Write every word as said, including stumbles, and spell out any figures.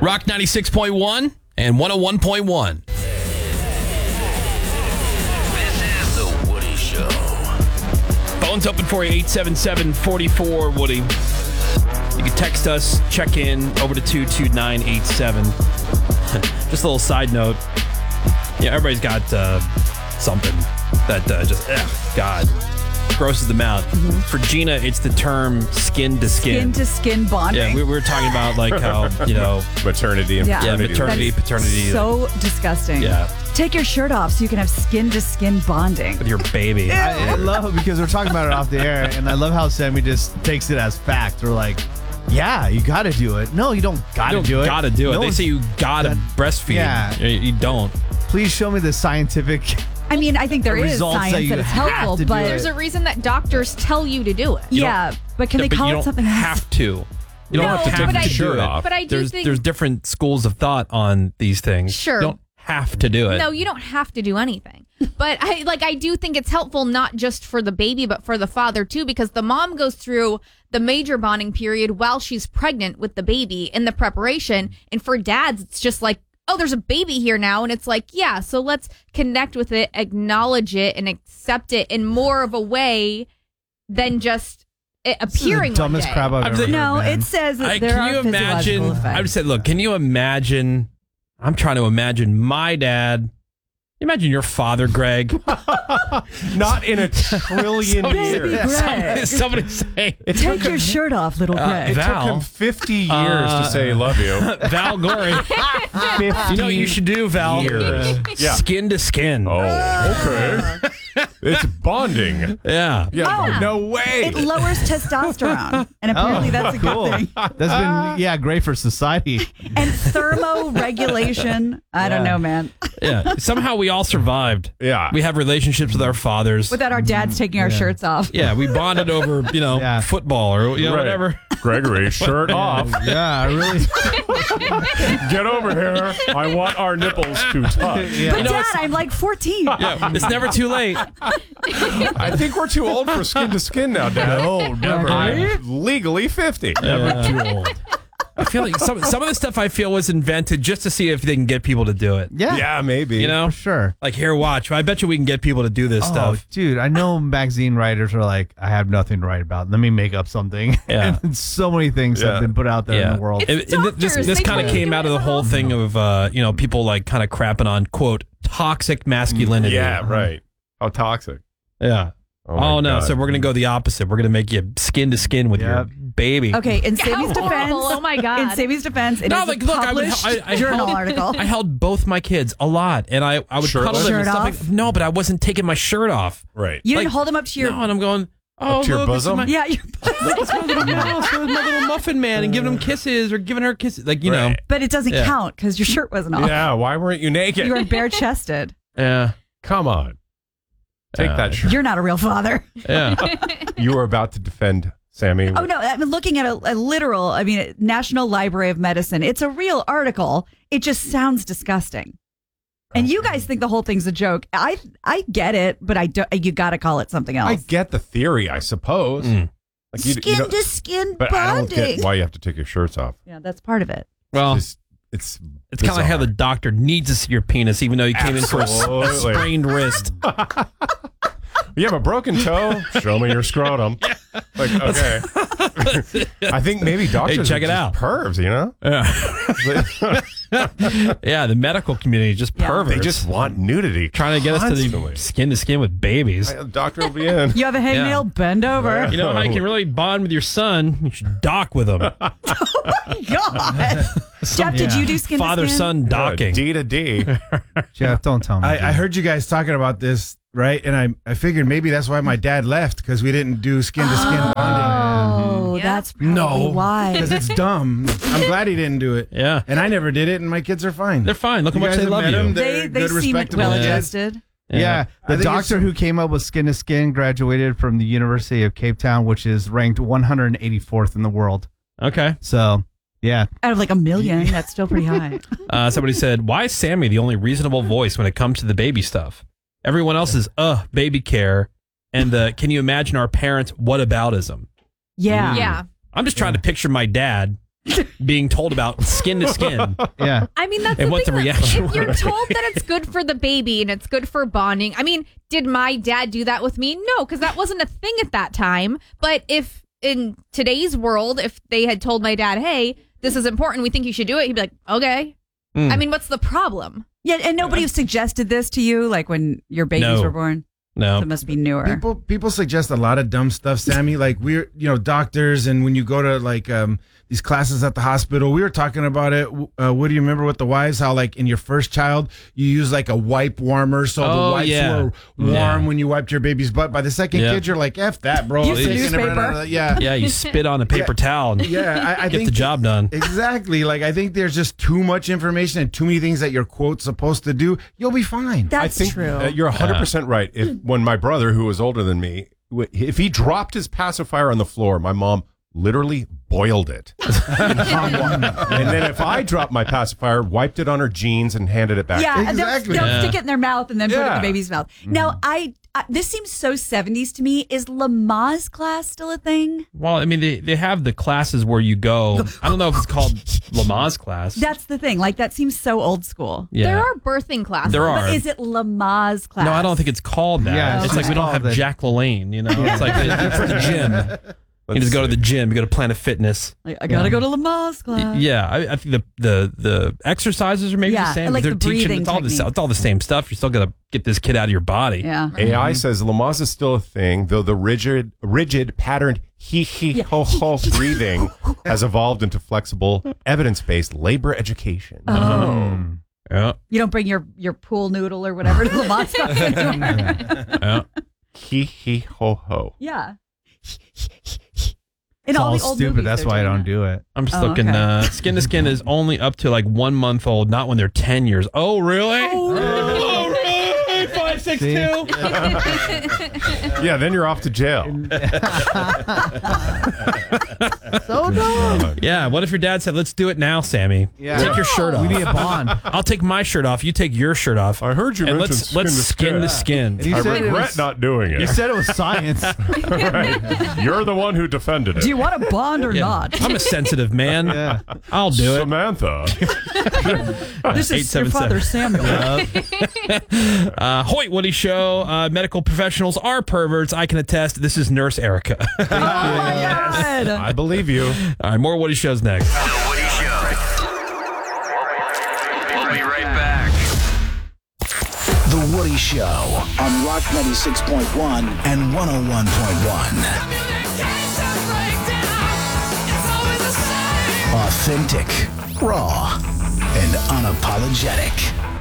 Rock ninety-six point one and one oh one point one. Phone's open for you, eight seven seven, four four, Woody. You can text us, check in, over to two two nine eight seven. Just a little side note. Yeah, everybody's got uh, something that uh, just, ugh, God, grosses them out. Mm-hmm. For Gina, it's the term skin to skin. Skin to skin bonding. Yeah, we, we were talking about like how, you know, maternity and Yeah. yeah, paternity. maternity, That's paternity. so disgusting. Yeah. Take your shirt off so you can have skin to skin bonding. With your baby. I, I love it because we're talking about it off the air, and I love how Sammy just takes it as fact. We're like, yeah, you got to do it. No, you don't got to You do it. gotta do it. No They one's- say you gotta that- breastfeed. Yeah. You, you don't. Please show me the scientific. I mean, I think there The is results that science you that it's have helpful, to do but it. There's a reason that doctors tell you to do it. yeah, but can Yeah, they but call you it don't something have else? to. You don't No, have to take but your I- shirt do- off. but I do there's, think- there's different schools of thought on these things. Sure. You don't have to do it. No, you don't have to do anything. But I like I do think it's helpful not just for the baby but for the father too, because the mom goes through the major bonding period while she's pregnant with the baby in the preparation, and for dads it's just like, oh, there's a baby here now, and it's like, yeah, so let's connect with it, acknowledge it, and accept it in more of a way than just it This is the appearing one dumbest day. crap I've I'm ever saying- heard, No, man. it says that I, there can are you imagine? physiological effects. I would say, look, can you imagine? I'm trying to imagine my dad. Imagine your father, Greg. Not in a trillion Baby years. Greg. somebody, somebody say, It Take took your him, shirt off, little Uh, Greg. it took Val. him fifty years Uh, to say love you. Val Glory. You know what you should do, Val? Years. Yeah. Skin to skin. Oh, okay. It's bonding. Yeah. Yeah, Oh. no way. It lowers testosterone, and apparently that's a good cool. thing. That's been, yeah, great for society. And thermoregulation. I don't Yeah. know, man. Yeah. Somehow we all survived. Yeah. We have relationships with our fathers. Without our dads taking our shirts off. Yeah, we bonded over, you know, Yeah. football or you know, Right. whatever. Gregory, shirt off. Yeah, I really. Get over here. I want our nipples to touch. Yeah. You know, Dad, it's- I'm like fourteen. Yeah, it's never too late. I think we're too old for skin to skin now, Dad. No, never. I'm legally fifty. Never too old. I feel like some some of the stuff I feel was invented just to see if they can get people to do it. Yeah, Yeah, maybe. You know, for sure. like here, watch. I bet you we can get people to do this Oh, stuff. dude, I know magazine writers are like, I have nothing to write about. Let me make up something. Yeah. And so many things Yeah. have been put out there in the world. It's And- and this doctors. this They kind tell of you came to out do of it the whole also. thing of uh, you know, people like kind of crapping on quote toxic masculinity. Yeah, right. How toxic. Yeah. Oh, Oh, my no! God. So we're gonna go the opposite. We're gonna make you skin to skin with your Yep. baby. Okay, in How Sammy's defense. horrible. Oh my God. In Sammy's defense, it No, is like, a look, I would- published I- I journal held- article. I held both my kids a lot, and I I would cuddle Shirtless? them and Shirt stuff off? like. No, but I wasn't taking my shirt off. Right. You didn't like- hold him up to your. No, and I'm going. Oh, to your look, this is bosom? my- Yeah, you Look, it's my little mouse, it's my little muffin man, and giving him kisses or giving her kisses, like you Right. but it doesn't Yeah. count because your shirt wasn't off. Yeah, why weren't you naked? You were bare chested. know. Yeah, Come on. Take Uh, that shirt. You're not a real father. yeah. You were about to defend Sammy. Oh no, I'm looking at a, a literal. I mean, National Library of Medicine. It's a real article. It just sounds disgusting. And you guys think the whole thing's a joke. I I get it, but I don't. You got to call it something else. I get the theory, I suppose. Mm. Like you, you skin don't- to skin but I don't bonding. get why you have to take your shirts off. Yeah, that's part of it. Well, It's, it's, it's kind of like how the bizarre. doctor needs to see your penis, even though you came in for a, s- a Absolutely. sprained wrist. You have a broken toe? Show me your scrotum. Like, okay. I think maybe doctors check are it just out. pervs, you know? Yeah, yeah. The medical community is just Yeah. perverts. They just want nudity. trying to get us to constantly. the skin to skin with babies. The doctor will be in. You have a hangnail, bend over. You know how you can really bond with your son? You should dock with him. God. Jeff, did you do skin to Father skin? son docking. D to D. Jeff, don't tell me. I, I heard you guys talking about this, right? And I, I figured maybe that's why my dad left because we didn't do skin to skin bonding. Oh, Yeah. that's probably No, why. because it's dumb. I'm glad he didn't do it. Yeah. And I never did it, and my kids are fine. They're fine. Look how You much guys they have love met you. them? They They're they good, seem respectable well kids. adjusted. Yeah, I the think doctor it's- who came up with skin to skin graduated from the University of Cape Town, which is ranked one hundred eighty-fourth in the world. Okay. So, yeah. Out of like a million, that's still pretty high. Uh, somebody said, why is Sammy the only reasonable voice when it comes to the baby stuff? Everyone else is, uh, baby care. And the, can you imagine our parents' whataboutism? Yeah. Yeah. I'm just trying to picture my dad being told about skin to skin. Yeah. I mean, that's And the what thing the that reaction if you're was. told that it's good for the baby and it's good for bonding. I mean, did my dad do that with me? No, because that wasn't a thing at that time. But if in today's world, if they had told my dad, hey, this is important, we think you should do it, he'd be like, okay. Mm. I mean, what's the problem? Yeah, and nobody suggested this to you, like when your babies No. were born. No. So it must be newer. People people suggest a lot of dumb stuff, Sammy. Like we're you know doctors, and when you go to like um these classes at the hospital, we were talking about it. Uh, what do you remember with the wives? How like in your first child, you use like a wipe warmer, so Oh, the wipes yeah. were warm Yeah. when you wiped your baby's butt. By the second Yeah. kid, you're like, F that, bro. Use I'm taking it newspaper. right out of the- Yeah. Yeah, you spit on a paper towel and Yeah, I, I get think the job done. Exactly. Like I think there's just too much information and too many things that you're quote supposed to do. You'll be fine. That's I think true. uh, you're one hundred percent right. If when my brother, who was older than me, w- if he dropped his pacifier on the floor, my mom literally boiled it. And then if I dropped my pacifier, wiped it on her jeans and handed it back. yeah, and they'll- Exactly. they'll, Yeah. stick it in their mouth and then put it in Yeah. the baby's mouth. Now, I, I this seems so seventies to me. Is Lamaze class still a thing? Well, I mean, they, they have the classes where you go. I don't know if it's called Lamaze class. That's the thing. Like that seems so old school. yeah. There are birthing classes. There are. But is it Lamaze class? No, I don't think it's called that. Yeah, it's like it's we don't called have that. Jack LaLanne, you know? It's like it's for the gym. You just go to the gym, you go to Planet Fitness. Like, I gotta go to Lamaze class. Yeah, I, I think the, the the exercises are maybe Yeah, the same. like but they're the teaching breathing it's all the technique. it's all the same stuff. You're still gonna get this kid out of your body. Yeah. A I says Lamaze is still a thing, though the rigid, rigid patterned he he ho ho breathing has evolved into flexible, evidence-based labor education. Oh. Yeah, You don't bring your, your pool noodle or whatever to Lamaze class anymore. yeah. He he ho ho. Yeah. It's In all, all the old stupid. movies That's they're why I doing don't that. do it. I'm just Oh, looking. okay. Uh, skin to skin is only up to like one month old, not when they're ten years. Oh, really? Oh, really? Five, six, See? two. Yeah, then you're off to jail. So dumb. Yeah. What if your dad said, "Let's do it now, Sammy. Yeah. Take your shirt off. We need a bond. I'll take my shirt off. You take your shirt off. I heard you and mention let's skin let's to skin skin. to skin. And you I said it regret was, not doing You it. said it was science. Right. You're the one who defended it. Do you want a bond or Yeah. not? I'm a sensitive man. Yeah. I'll do it. Samantha. This is your eight seven seven. father, Samuel. Uh, Hoyt Woody Show. Uh, medical professionals are perverts. I can attest. This is Nurse Erica. Oh my God. I believe you. All right, more Woody Shows next. The Woody Show. We'll be right back. The Woody Show on Rock ninety-six point one and one oh one point one. Authentic, raw, and unapologetic.